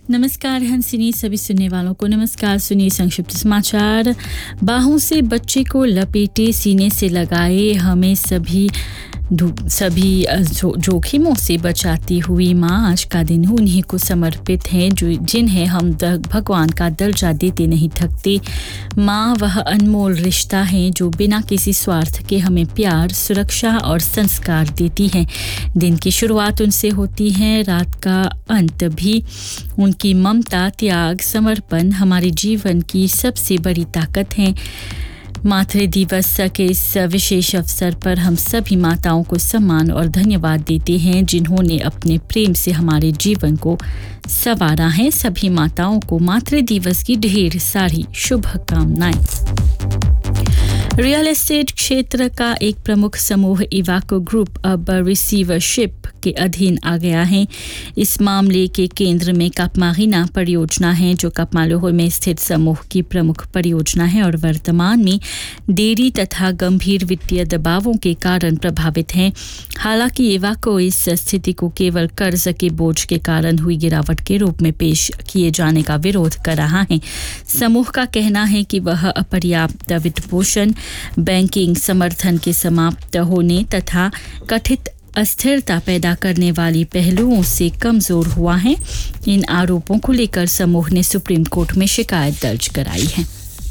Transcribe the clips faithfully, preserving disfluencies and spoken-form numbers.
नमस्कार हंसिनी, सभी सुनने वालों को नमस्कार। सुनिए संक्षिप्त समाचार। बाहों से बच्चे को लपेटे सीने से लगाए, हमें सभी सभी जो, जोखिमों से बचाती हुई माँ आज का दिन उन्हीं को समर्पित है जो जिन्हें हम भगवान का दर्जा देते नहीं थकते। माँ वह अनमोल रिश्ता है जो बिना किसी स्वार्थ के हमें प्यार, सुरक्षा और संस्कार देती है। दिन की शुरुआत उनसे होती है, रात का अंत भी। उनकी ममता, त्याग, समर्पण हमारे जीवन की सबसे बड़ी ताकत है। मातृ दिवस के इस विशेष अवसर पर हम सभी माताओं को सम्मान और धन्यवाद देते हैं जिन्होंने अपने प्रेम से हमारे जीवन को संवारा है। सभी माताओं को मातृ दिवस की ढेर सारी शुभकामनाएं। रियल एस्टेट क्षेत्र का एक प्रमुख समूह इवाको ग्रुप अब रिसीवरशिप के अधीन आ गया है। इस मामले के केंद्र में कापमारीना परियोजना है जो कपमालोहो में स्थित समूह की प्रमुख परियोजना है और वर्तमान में देरी तथा गंभीर वित्तीय दबावों के कारण प्रभावित है। हालांकि इवाको इस स्थिति को केवल कर्ज के बोझ के कारण हुई गिरावट के रूप में पेश किए जाने का विरोध कर रहा है। समूह का कहना है कि वह अपर्याप्त वित्तपोषण, बैंकिंग समर्थन के समाप्त होने तथा कथित अस्थिरता पैदा करने वाली पहलुओं से कमजोर हुआ है। इन आरोपों को लेकर समूह ने सुप्रीम कोर्ट में शिकायत दर्ज कराई है।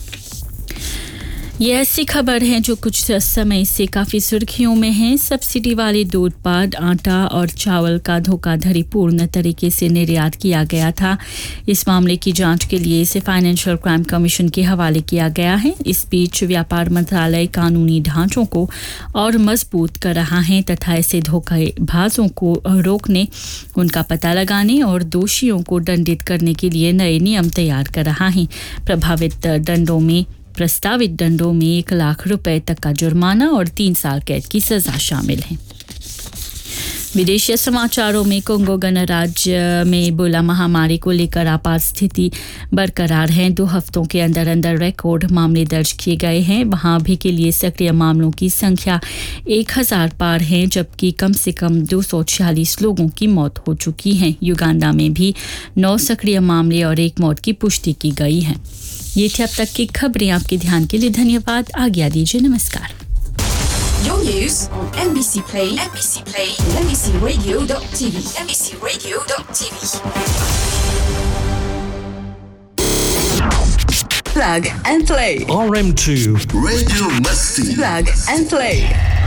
ये ऐसी खबर है जो कुछ समय से काफ़ी सुर्खियों में है। सब्सिडी वाले दूध, पाट, आटा और चावल का धोखाधड़ी पूर्ण तरीके से निर्यात किया गया था। इस मामले की जांच के लिए इसे फाइनेंशियल क्राइम कमीशन के हवाले किया गया है। इस बीच व्यापार मंत्रालय कानूनी ढांचों को और मजबूत कर रहा है तथा ऐसे धोखेबाजों को रोकने, उनका पता लगाने और दोषियों को दंडित करने के लिए नए नियम तैयार कर रहा है। प्रभावित दंडों में प्रस्तावित दंडों में एक लाख रुपए तक का जुर्माना और तीन साल कैद की सजा शामिल है। विदेशी समाचारों में कोंगो गणराज्य में इबोला महामारी को लेकर आपात स्थिति बरकरार है। दो हफ्तों के अंदर अंदर रिकॉर्ड मामले दर्ज किए गए हैं। वहां अभी के लिए सक्रिय मामलों की संख्या एक हजार पार है, जबकि कम से कम दो सौ छियालीस लोगों की मौत हो चुकी है। युगांडा में भी नौ सक्रिय मामले और एक मौत की पुष्टि की गई है। ये थी अब तक की खबरें। आपके ध्यान के लिए धन्यवाद। आज्ञा दीजिए, नमस्कार। Your news on M B C Play, M B C Play, M B C Radio dot T V, M B C Radio dot T V. Plug and play. R M two Radio Musty. Plug and play.